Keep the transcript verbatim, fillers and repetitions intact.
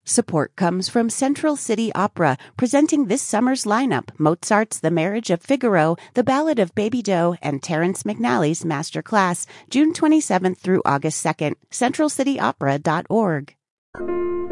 Support comes from Central City Opera, presenting this summer's lineup: Mozart's The Marriage of Figaro, The Ballad of Baby Doe, and Terrence McNally's Masterclass, June twenty-seventh through August second. central city opera dot org.